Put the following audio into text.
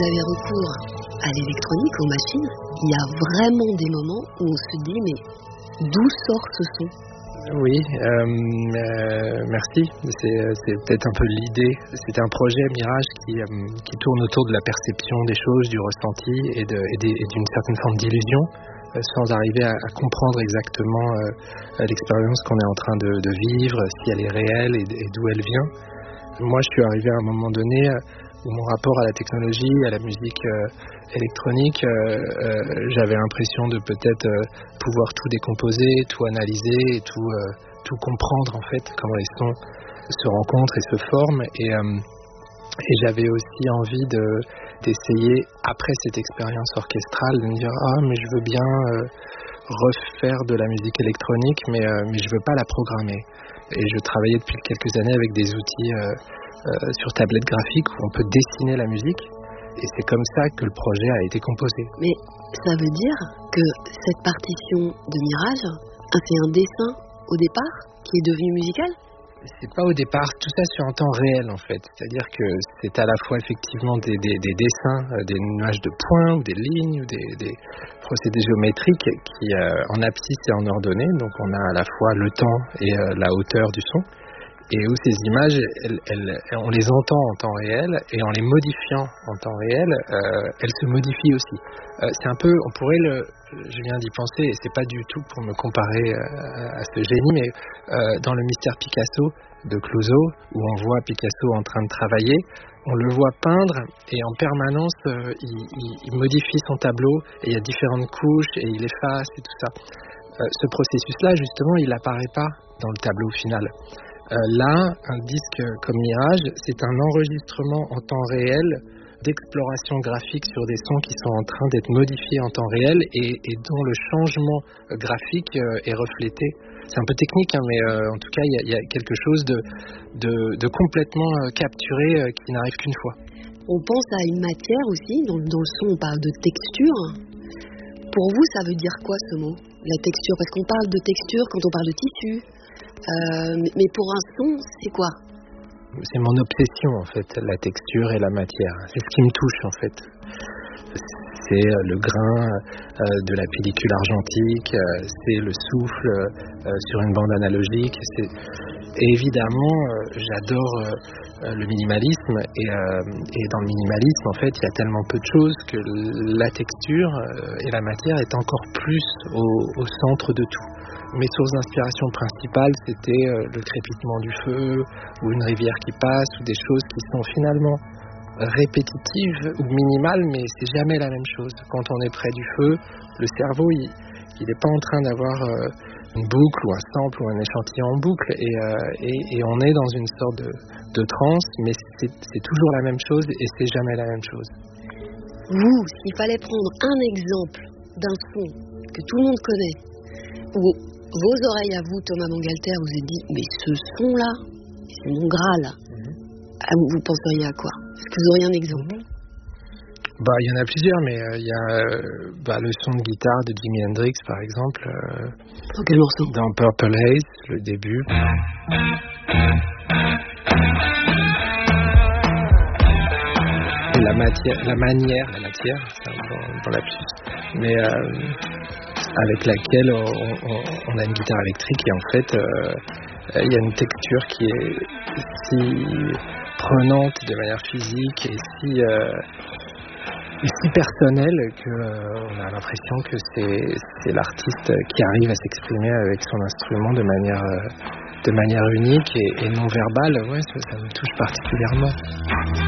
avez recours à l'électronique, aux machines, il y a vraiment des moments où on se dit mais d'où sort ce son ? Oui, merci. C'est peut-être un peu l'idée. C'était un projet Mirage qui tourne autour de la perception des choses, du ressenti et d'une certaine forme d'illusion, sans arriver à comprendre exactement l'expérience qu'on est en train de vivre, si elle est réelle et d'où elle vient. Moi, je suis arrivé à un moment donné où mon rapport à la technologie, à la musique électronique, j'avais l'impression de peut-être pouvoir tout décomposer, tout analyser, et tout comprendre en fait, comment les sons se rencontrent et se forment. Et j'avais aussi envie d'essayer, après cette expérience orchestrale, de me dire « Ah, mais je veux bien refaire de la musique électronique, mais je veux pas la programmer. » Et je travaillais depuis quelques années avec des outils sur tablette graphique où on peut dessiner la musique. Et c'est comme ça que le projet a été composé. Mais ça veut dire que cette partition de Mirage, c'est un dessin au départ qui est devenu musical ? C'est pas au départ, tout ça sur un temps réel en fait. C'est-à-dire que c'est à la fois effectivement des dessins, des nuages de points ou des lignes ou des procédés géométriques qui en abscisse et en ordonnée. Donc on a à la fois le temps et la hauteur du son. Et où ces images, on les entend en temps réel et en les modifiant en temps réel, elles se modifient aussi. C'est un peu, je viens d'y penser et c'est pas du tout pour me comparer à ce génie, mais dans le mystère Picasso de Clouseau, où on voit Picasso en train de travailler, on le voit peindre et en permanence il modifie son tableau et il y a différentes couches et il efface et tout ça. Ce processus-là, justement, il n'apparaît pas dans le tableau final. Là, un disque comme Mirage, c'est un enregistrement en temps réel d'exploration graphique sur des sons qui sont en train d'être modifiés en temps réel et dont le changement graphique est reflété. C'est un peu technique, mais en tout cas, il y a quelque chose de complètement capturé qui n'arrive qu'une fois. On pense à une matière aussi, dans le son on parle de texture. Pour vous, ça veut dire quoi ce mot, la texture ? Parce qu'on parle de texture quand on parle de tissu. Mais pour un son, c'est quoi ? C'est mon obsession en fait, la texture et la matière. C'est ce qui me touche en fait. C'est le grain de la pellicule argentique, c'est le souffle sur une bande analogique. Et évidemment, j'adore le minimalisme et dans le minimalisme en fait, il y a tellement peu de choses que la texture et la matière est encore plus au centre de tout. Mes sources d'inspiration principales, c'était le crépitement du feu, ou une rivière qui passe, ou des choses qui sont finalement répétitives ou minimales, mais c'est jamais la même chose. Quand on est près du feu, le cerveau, il n'est pas en train d'avoir une boucle ou un sample ou un échantillon en boucle, et on est dans une sorte de transe, mais c'est toujours la même chose et c'est jamais la même chose. Vous, s'il fallait prendre un exemple d'un son que tout le monde connaît, où vos oreilles à vous, Thomas Bangalter, vous avez dit, mais ce son-là, c'est mon Graal. Vous penseriez à quoi ? Est-ce que vous auriez un exemple ? Il y en a plusieurs, mais il y a le son de guitare de Jimi Hendrix, par exemple. Dans quel morceau ? Dans Purple Haze, le début. La matière, dans la pièce. Mais avec laquelle on a une guitare électrique et en fait il y a une texture qui est si prenante de manière physique et si personnelle qu'on a l'impression que c'est l'artiste qui arrive à s'exprimer avec son instrument de manière unique et non verbale. Ouais, ça me touche particulièrement.